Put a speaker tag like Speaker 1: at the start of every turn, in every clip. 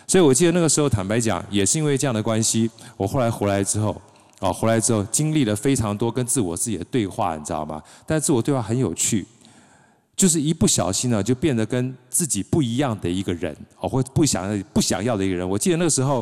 Speaker 1: 所以我记得那个时候，坦白讲，也是因为这样的关系，我后来回来之后，经历了非常多跟自己的对话，你知道吗？但自我对话很有趣，就是一不小心呢，就变得跟自己不一样的一个人，或不想要的一个人。我记得那个时候，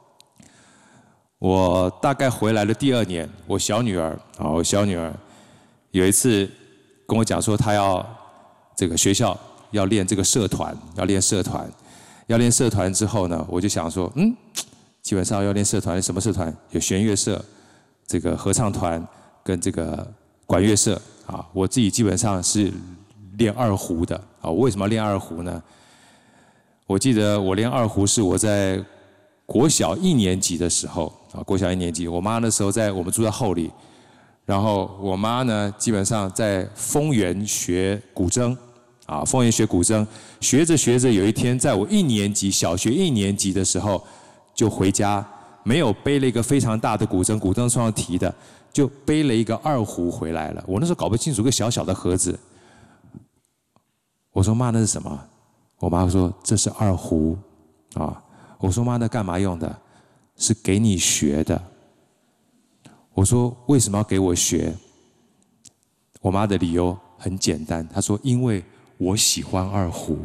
Speaker 1: 我大概回来的第2年，我小女儿有一次跟我讲说，她要这个学校要练这个社团，要练社团之后呢，我就想说，基本上要练社团，什么社团？有弦乐社、这个合唱团跟这个管乐社啊。我自己基本上是练二胡的啊。我为什么要练二胡呢？我记得我练二胡是我在国小1年级的时候啊，国小1年级，我妈那时候我们住在后里，然后我妈呢基本上在丰原学古筝。啊，丰原学古筝，学着，有一天在我小学1年级的时候，就回家，没有背了一个非常大的古筝，古筝上提的，就背了一个二胡回来了。我那时候搞不清楚个小小的盒子，我说妈，那是什么？我妈说这是二胡，啊，我说妈，那干嘛用的？是给你学的。我说为什么要给我学？我妈的理由很简单，她说因为我喜欢二胡，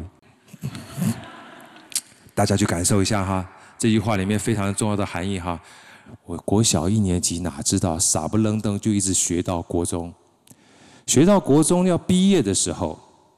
Speaker 1: 大家去感受一下哈，这句话里面非常重要的含义哈。我国小1年级哪知道，傻不愣登就一直学到国中，学到国中要毕业的时候，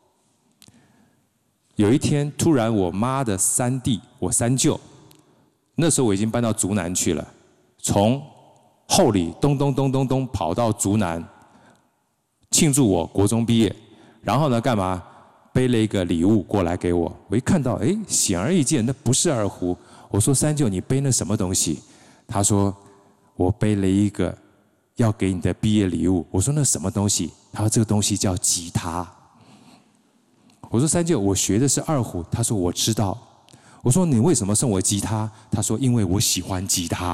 Speaker 1: 有一天突然我妈的三弟，我三舅，那时候我已经搬到竹南去了，从后里咚跑到竹南庆祝我国中毕业，然后呢干嘛？背了一个礼物过来给我，我一看到，显而易见，那不是二胡。我说三舅，你背那什么东西？他说我背了一个要给你的毕业礼物。我说那什么东西？他说这个东西叫吉他。我说三舅，我学的是二胡。他说我知道。我说你为什么送我吉他？他说因为我喜欢吉他。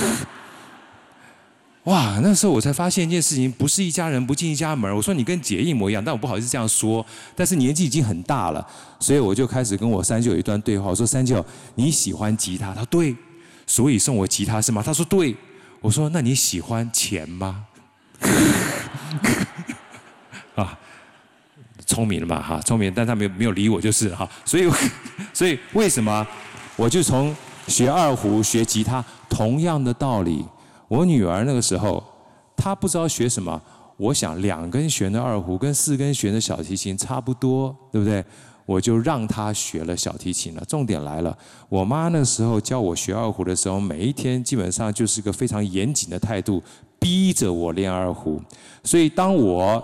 Speaker 1: 哇，那时候我才发现一件事情，不是一家人不进一家门。我说你跟姐一模一样，但我不好意思这样说。但是年纪已经很大了，所以我就开始跟我三舅有一段对话。我说三舅，你喜欢吉他？他说对，所以送我吉他是吗？他说对。我说那你喜欢钱吗？啊，聪明了嘛哈，聪明，但他没有理我就是哈。所以为什么我就从学二胡学吉他，同样的道理。我女儿那个时候，她不知道学什么。我想2根弦的二胡跟4根弦的小提琴差不多，对不对？我就让她学了小提琴了。重点来了，我妈那时候教我学二胡的时候，每一天基本上就是个非常严谨的态度，逼着我练二胡。所以当我